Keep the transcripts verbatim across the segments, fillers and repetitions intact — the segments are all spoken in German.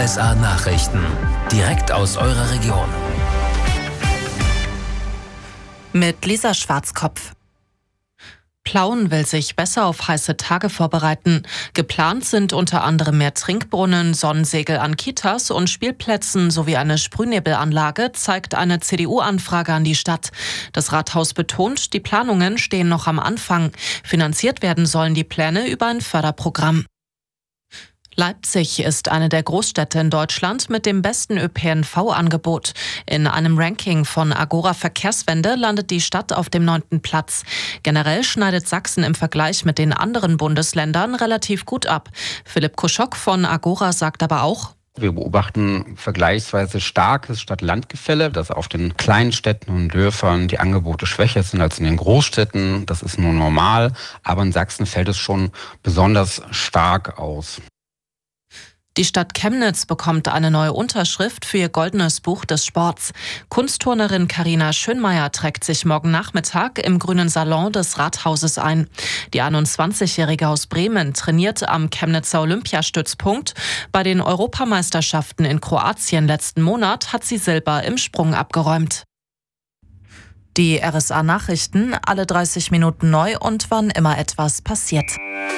S A Nachrichten. Direkt aus eurer Region. Mit Lisa Schwarzkopf. Plauen will sich besser auf heiße Tage vorbereiten. Geplant sind unter anderem mehr Trinkbrunnen, Sonnensegel an Kitas und Spielplätzen sowie eine Sprühnebelanlage, zeigt eine C D U-Anfrage an die Stadt. Das Rathaus betont, die Planungen stehen noch am Anfang. Finanziert werden sollen die Pläne über ein Förderprogramm. Leipzig ist eine der Großstädte in Deutschland mit dem besten Ö P N V-Angebot. In einem Ranking von Agora Verkehrswende landet die Stadt auf dem neunten Platz. Generell schneidet Sachsen im Vergleich mit den anderen Bundesländern relativ gut ab. Philipp Kuschok von Agora sagt aber auch: Wir beobachten vergleichsweise starkes Stadt-Land-Gefälle, dass auf den kleinen Städten und Dörfern die Angebote schwächer sind als in den Großstädten. Das ist nur normal, aber in Sachsen fällt es schon besonders stark aus. Die Stadt Chemnitz bekommt eine neue Unterschrift für ihr goldenes Buch des Sports. Kunstturnerin Carina Schönmeier trägt sich morgen Nachmittag im grünen Salon des Rathauses ein. Die einundzwanzigjährige aus Bremen trainiert am Chemnitzer Olympiastützpunkt. Bei den Europameisterschaften in Kroatien letzten Monat hat sie Silber im Sprung abgeräumt. Die R S A-Nachrichten, alle dreißig Minuten neu und wann immer etwas passiert.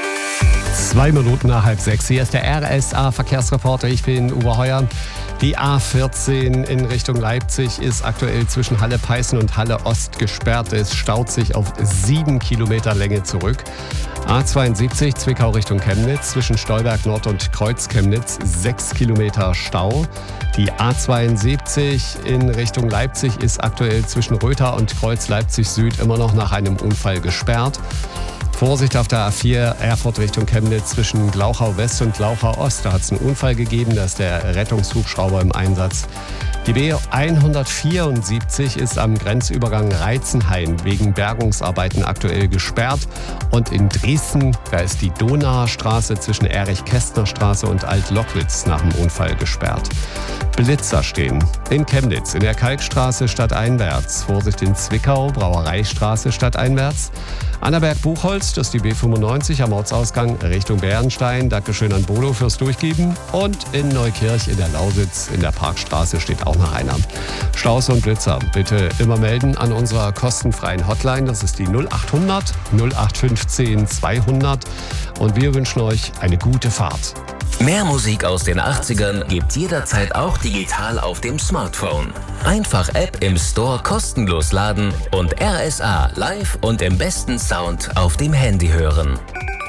Zwei Minuten nach halb sechs. Hier ist der R S A-Verkehrsreporter. Ich bin Uwe Heuer. Die A vierzehn in Richtung Leipzig ist aktuell zwischen Halle-Peißen und Halle-Ost gesperrt. Es staut sich auf sieben Kilometer Länge zurück. A zweiundsiebzig Zwickau Richtung Chemnitz zwischen Stolberg Nord und Kreuz Chemnitz sechs Kilometer Stau. Die A zweiundsiebzig in Richtung Leipzig ist aktuell zwischen Rötha und Kreuz Leipzig Süd immer noch nach einem Unfall gesperrt. Vorsicht auf der A vier Erfurt Richtung Chemnitz zwischen Glauchau West und Glauchau Ost. Da hat es einen Unfall gegeben, da ist der Rettungshubschrauber im Einsatz. Die B hundertvierundsiebzig ist am Grenzübergang Reitzenhain wegen Bergungsarbeiten aktuell gesperrt. Und in Dresden, da ist die Donaustraße zwischen Erich-Kästner-Straße und Alt-Lockwitz nach dem Unfall gesperrt. Blitzer stehen in Chemnitz in der Kalkstraße stadteinwärts. Vorsicht in Zwickau, Brauereistraße stadteinwärts. Annaberg-Buchholz, das ist die B fünfundneunzig am Ortsausgang Richtung Bärenstein. Dankeschön an Bodo fürs Durchgeben. Und in Neukirch in der Lausitz in der Parkstraße steht auch noch einer. Staus und Blitzer bitte immer melden an unserer kostenfreien Hotline. Das ist die null achthundert null acht fünfzehn zweihundert. Und wir wünschen euch eine gute Fahrt. Mehr Musik aus den achtzigern gibt's jederzeit auch digital auf dem Smartphone. Einfach App im Store kostenlos laden und R S A live und im besten Sound auf dem Handy hören.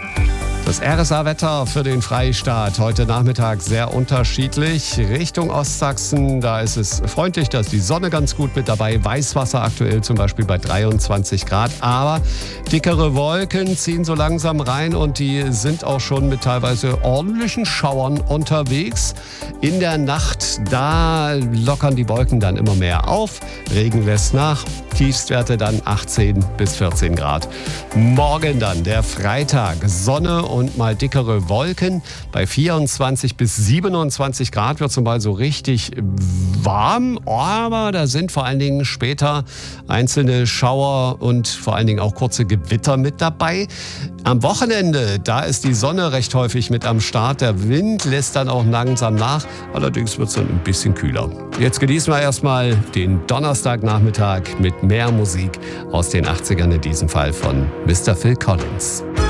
Das R S A-Wetter für den Freistaat heute Nachmittag sehr unterschiedlich. Richtung Ostsachsen, da ist es freundlich, da ist die Sonne ganz gut mit dabei. Weißwasser aktuell zum Beispiel bei dreiundzwanzig Grad. Aber dickere Wolken ziehen so langsam rein und die sind auch schon mit teilweise ordentlichen Schauern unterwegs. In der Nacht, da lockern die Wolken dann immer mehr auf. Regen lässt nach. Tiefstwerte dann achtzehn bis vierzehn Grad. Morgen dann der Freitag. Sonne und mal dickere Wolken. Bei vierundzwanzig bis siebenundzwanzig Grad wird es mal so richtig warm. Aber da sind vor allen Dingen später einzelne Schauer und vor allen Dingen auch kurze Gewitter mit dabei. Am Wochenende, da ist die Sonne recht häufig mit am Start. Der Wind lässt dann auch langsam nach. Allerdings wird es dann ein bisschen kühler. Jetzt genießen wir erstmal den Donnerstagnachmittag mit mehr Musik aus den achtzigern, in diesem Fall von Mister Phil Collins.